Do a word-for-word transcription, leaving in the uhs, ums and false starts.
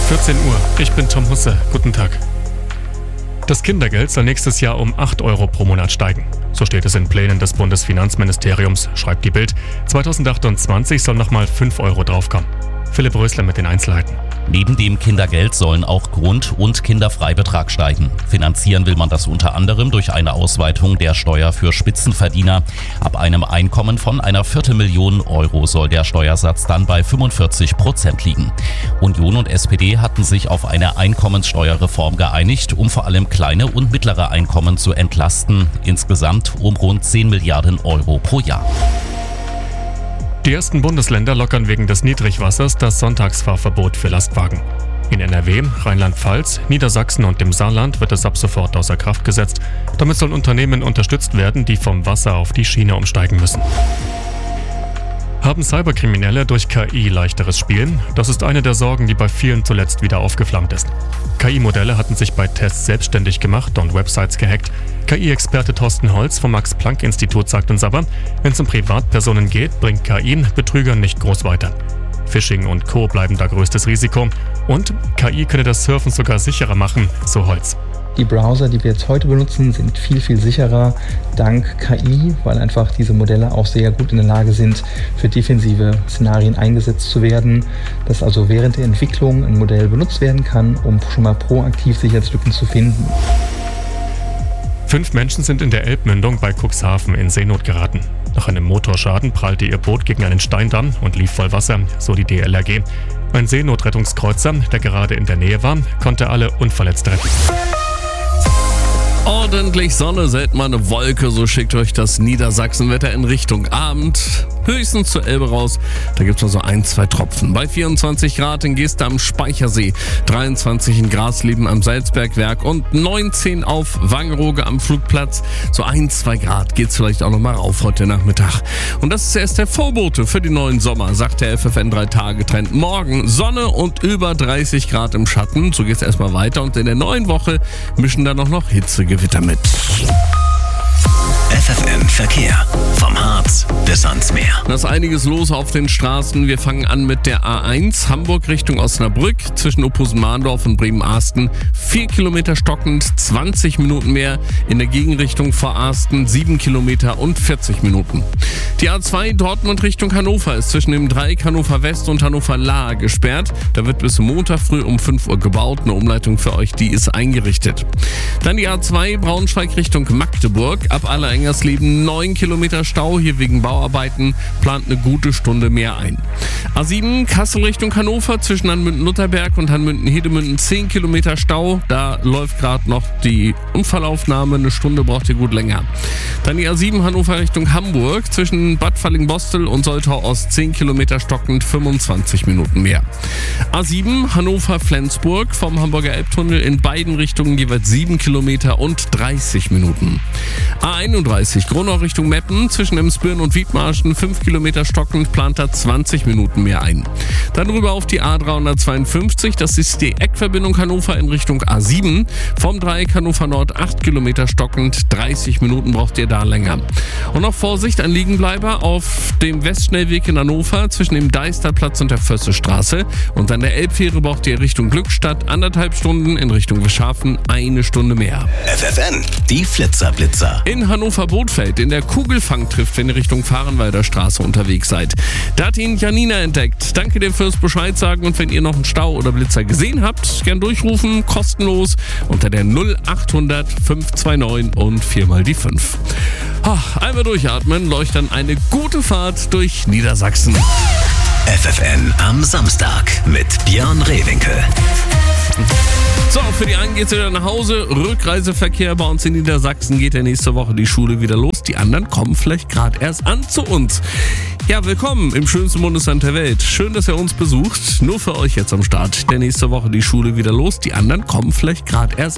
vierzehn Uhr, ich bin Tom Husse. Guten Tag. Das Kindergeld soll nächstes Jahr um acht Euro pro Monat steigen. So steht es in Plänen des Bundesfinanzministeriums, schreibt die Bild. zweitausendachtundzwanzig soll nochmal fünf Euro draufkommen. Philipp Rösler mit den Einzelheiten. Neben dem Kindergeld sollen auch Grund- und Kinderfreibetrag steigen. Finanzieren will man das unter anderem durch eine Ausweitung der Steuer für Spitzenverdiener. Ab einem Einkommen von einer Viertelmillion Euro soll der Steuersatz dann bei fünfundvierzig Prozent liegen. Union und S P D hatten sich auf eine Einkommenssteuerreform geeinigt, um vor allem kleine und mittlere Einkommen zu entlasten. Insgesamt um rund zehn Milliarden Euro pro Jahr. Die ersten Bundesländer lockern wegen des Niedrigwassers das Sonntagsfahrverbot für Lastwagen. In N R W, Rheinland-Pfalz, Niedersachsen und dem Saarland wird es ab sofort außer Kraft gesetzt. Damit sollen Unternehmen unterstützt werden, die vom Wasser auf die Schiene umsteigen müssen. Haben Cyberkriminelle durch K I leichteres Spielen? Das ist eine der Sorgen, die bei vielen zuletzt wieder aufgeflammt ist. K I-Modelle hatten sich bei Tests selbstständig gemacht und Websites gehackt. K I-Experte Thorsten Holz vom Max-Planck-Institut sagt uns aber, wenn es um Privatpersonen geht, bringt K I Betrügern nicht groß weiter. Phishing und Co. bleiben da größtes Risiko. Und K I könne das Surfen sogar sicherer machen, so Holz. Die Browser, die wir jetzt heute benutzen, sind viel, viel sicherer dank K I, weil einfach diese Modelle auch sehr gut in der Lage sind, für defensive Szenarien eingesetzt zu werden. Dass also während der Entwicklung ein Modell benutzt werden kann, um schon mal proaktiv Sicherheitslücken zu finden. Fünf Menschen sind in der Elbmündung bei Cuxhaven in Seenot geraten. Nach einem Motorschaden prallte ihr Boot gegen einen Steindamm und lief voll Wasser, so die D L R G. Ein Seenotrettungskreuzer, der gerade in der Nähe war, konnte alle unverletzt retten. Ordentlich Sonne, selten mal eine Wolke, so schickt euch das Niedersachsenwetter in Richtung Abend. Höchstens zur Elbe raus, da gibt's noch so ein, zwei Tropfen. Bei vierundzwanzig Grad in Geester am Speichersee, dreiundzwanzig in Grasleben am Salzbergwerk und neunzehn auf Wangerooge am Flugplatz. So ein, zwei Grad geht's vielleicht auch noch mal rauf heute Nachmittag. Und das ist erst der Vorbote für den neuen Sommer, sagt der F F N drei Tage Trend. Morgen Sonne und über dreißig Grad im Schatten, so geht's erstmal weiter. Und in der neuen Woche mischen dann noch Hitzegewitter mit. F F N Verkehr. Vom Harz bis ans Meer. Da ist einiges los auf den Straßen. Wir fangen an mit der A eins, Hamburg Richtung Osnabrück, zwischen Opposen-Mahndorf und Bremen-Arsten. Vier Kilometer stockend, zwanzig Minuten mehr. In der Gegenrichtung vor Arsten sieben Kilometer und vierzig Minuten. Die A zwei, Dortmund Richtung Hannover, ist zwischen dem Dreieck Hannover West und Hannover Lahr gesperrt. Da wird bis Montag früh um fünf Uhr gebaut. Eine Umleitung für euch, die ist eingerichtet. Dann die A zwei, Braunschweig Richtung Magdeburg. Ab Allerengersleben neun Kilometer Stau, hier wegen Bauarbeiten, plant eine gute Stunde mehr ein. A sieben, Kassel Richtung Hannover, zwischen Hanmünden-Lutherberg und Hanmünden-Hedemünden zehn Kilometer Stau. Da läuft gerade noch die Unfallaufnahme, eine Stunde braucht ihr gut länger. Dann die A sieben, Hannover Richtung Hamburg, zwischen Bad Fallingbostel und Soltau Ost zehn Kilometer stockend, fünfundzwanzig Minuten mehr. A sieben, Hannover-Flensburg, vom Hamburger Elbtunnel in beiden Richtungen jeweils sieben Kilometer und dreißig Minuten. A einunddreißig, Gronau Richtung Meppen, zwischen Emsbirn und Wiedmarschen fünf Kilometer stockend, plant da zwanzig Minuten mehr ein. Dann rüber auf die A dreihundertzweiundfünfzig, das ist die Eckverbindung Hannover in Richtung A sieben. Vom Dreieck Hannover Nord acht Kilometer stockend, dreißig Minuten braucht ihr da länger. Und noch Vorsicht, ein Liegenbleiber auf dem Westschnellweg in Hannover zwischen dem Deisterplatz und der Fössestraße. Und an der Elbfähre braucht ihr Richtung Glückstadt anderthalb Stunden, in Richtung Wischhafen eine Stunde mehr. F F N, die Flitzerblitzer. In Hannover-Bothfeld in der Kugelfang trifft, wenn ihr Richtung Fahrenwalder Straße unterwegs seid. Da hat ihn Janina entdeckt. Danke dir fürs Bescheid sagen und wenn ihr noch einen Stau oder Blitzer gesehen habt, gern durchrufen, kostenlos unter der null achthundert fünf zwei neun und viermal die fünf. Ach, einmal durchatmen, leuchten eine gute Fahrt durch Niedersachsen. F F N am Samstag mit Björn Rehwinkel. So, für die einen geht's wieder nach Hause. Rückreiseverkehr bei uns in Niedersachsen geht ja nächste Woche die Schule wieder los. Die anderen kommen vielleicht gerade erst an zu uns. Ja, willkommen im schönsten Bundesland der Welt. Schön, dass ihr uns besucht. Nur für euch jetzt am Start. Der nächste Woche die Schule wieder los. Die anderen kommen vielleicht gerade erst